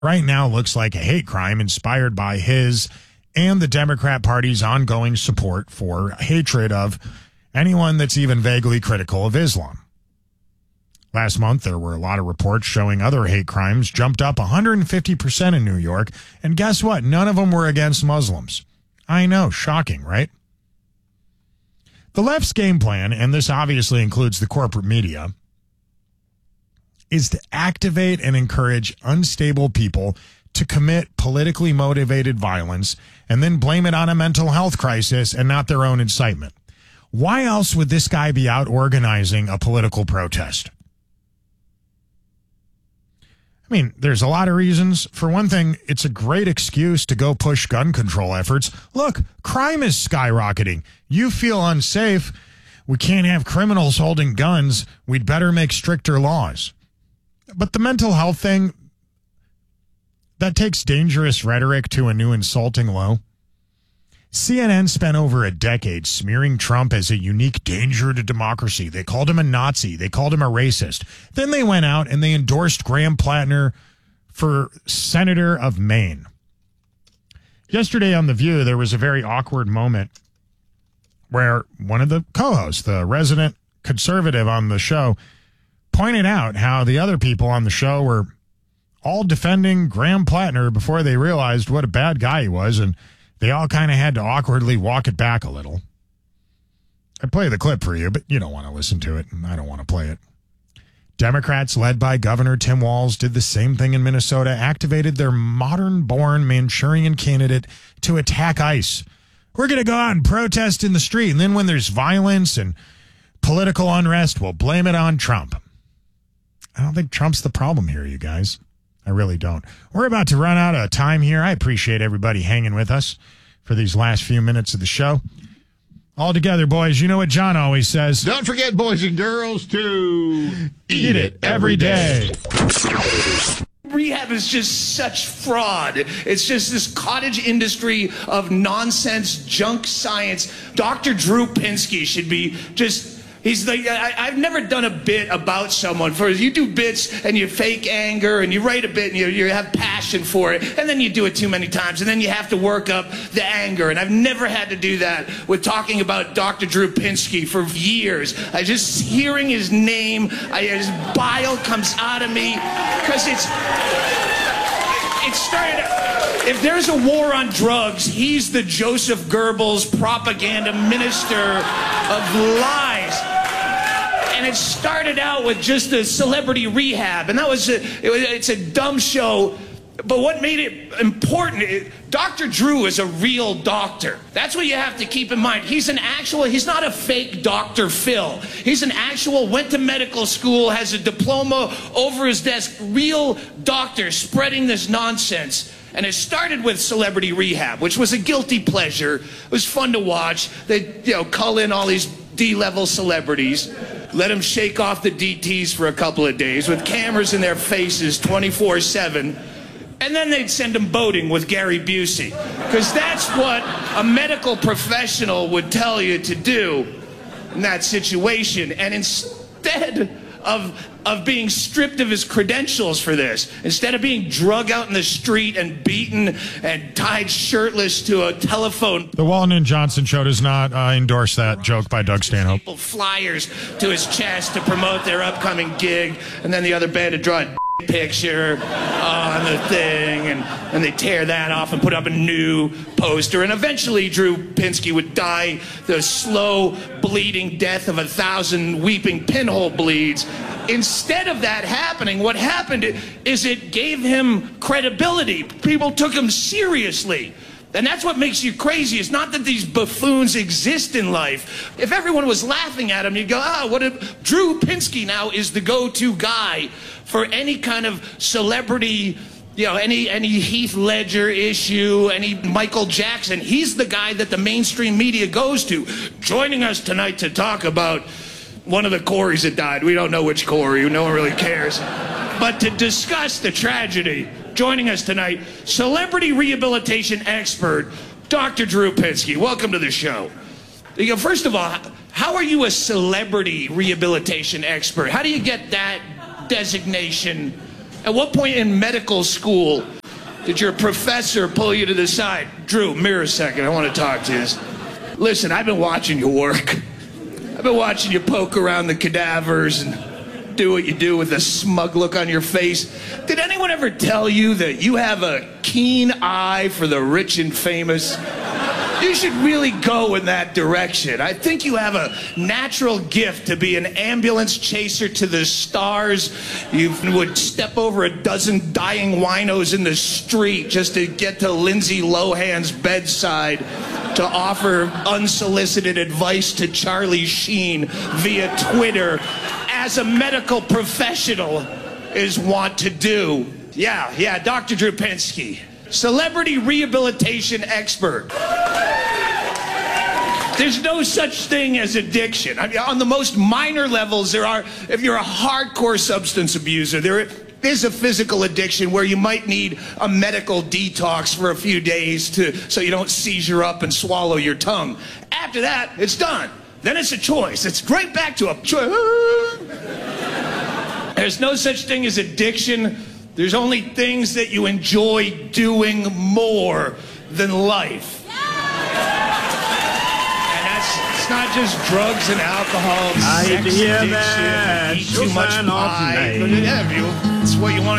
right now looks like a hate crime inspired by his and the Democrat Party's ongoing support for hatred of anyone that's even vaguely critical of Islam. Last month, there were a lot of reports showing other hate crimes jumped up 150% in New York, and guess what? None of them were against Muslims. I know, shocking, right? The left's game plan, and this obviously includes the corporate media, is to activate and encourage unstable people to commit politically motivated violence and then blame it on a mental health crisis and not their own incitement. Why else would this guy be out organizing a political protest? I mean, there's a lot of reasons. For one thing, it's a great excuse to go push gun control efforts. Look, crime is skyrocketing. You feel unsafe. We can't have criminals holding guns. We'd better make stricter laws. But the mental health thing, that takes dangerous rhetoric to a new insulting low. CNN spent over a decade smearing Trump as a unique danger to democracy. They called him a Nazi. They called him a racist. Then they went out and they endorsed Graham Plattner for Senator of Maine. Yesterday on The View, there was a very awkward moment where one of the co-hosts, the resident conservative on the show, pointed out how the other people on the show were all defending Graham Plattner before they realized what a bad guy he was, and they all kind of had to awkwardly walk it back a little. I play the clip for you, but you don't want to listen to it, and I don't want to play it. Democrats, led by Governor Tim Walz, did the same thing in Minnesota, activated their modern-born Manchurian candidate to attack ICE. We're going to go out and protest in the street, and then when there's violence and political unrest, we'll blame it on Trump. I don't think Trump's the problem here, you guys. I really don't. We're about to run out of time here. I appreciate everybody hanging with us for these last few minutes of the show. All together, boys, you know what John always says. Don't forget, boys and girls, to eat it every day. Rehab is just such fraud. It's just this cottage industry of nonsense, junk science. Dr. Drew Pinsky should be just... He's like, I've never done a bit about someone. You do bits and you fake anger and you write a bit and you have passion for it, and then you do it too many times and then you have to work up the anger. And I've never had to do that with talking about Dr. Drew Pinsky for years. I just hearing his name, his bile comes out of me because it started. If there's a war on drugs, he's the Joseph Goebbels propaganda minister of lies. And it started out with just a celebrity rehab, and that was it's a dumb show. But what made it important, Dr. Drew is a real doctor. That's what you have to keep in mind. He's not a fake Dr. Phil. He's an actual, went to medical school, has a diploma over his desk, real doctor spreading this nonsense. And it started with Celebrity Rehab, which was a guilty pleasure. It was fun to watch. They, cull in all these D-level celebrities, let them shake off the DTs for a couple of days with cameras in their faces 24/7. And then they'd send them boating with Gary Busey. Because that's what a medical professional would tell you to do in that situation. And instead of being stripped of his credentials for this, instead of being drug out in the street and beaten and tied shirtless to a telephone. The Walton and Johnson Show does not endorse that joke by Doug Stanhope. People flyers to his chest to promote their upcoming gig, and then the other band would draw a picture on the thing, and they tear that off and put up a new poster, and eventually Drew Pinsky would die the slow bleeding death of 1,000 weeping pinhole bleeds. Instead of that happening, what happened is it gave him credibility. People took him seriously. And that's what makes you crazy. It's not that these buffoons exist in life. If everyone was laughing at him, you'd go, Drew Pinsky now is the go-to guy for any kind of celebrity, any Heath Ledger issue, any Michael Jackson. He's the guy that the mainstream media goes to. Joining us tonight to talk about one of the Coreys that died. We don't know which Corey. No one really cares. But to discuss the tragedy, joining us tonight, celebrity rehabilitation expert, Dr. Drew Pinsky. Welcome to the show. First of all, how are you a celebrity rehabilitation expert? How do you get that designation At what point in medical school did your professor pull you to the side? Drew, mirror a second, I want to talk to you. Listen, I've been watching you work. I've been watching you poke around the cadavers and do what you do with a smug look on your face. Did anyone ever tell you that you have a keen eye for the rich and famous? You should really go in that direction. I think you have a natural gift to be an ambulance chaser to the stars. You would step over a dozen dying winos in the street just to get to Lindsay Lohan's bedside to offer unsolicited advice to Charlie Sheen via Twitter, as a medical professional is wont to do. Yeah, Dr. Drew Pinsky, celebrity rehabilitation expert. There's no such thing as addiction. I mean, on the most minor levels, there are, if you're a hardcore substance abuser, there is a physical addiction where you might need a medical detox for a few days so you don't seizure up and swallow your tongue. After that, it's done. Then it's a choice. It's right back to a choice. There's no such thing as addiction. There's only things that you enjoy doing more than life. It's not just drugs and alcohol, sex addiction, eat too much pie. It's what you want to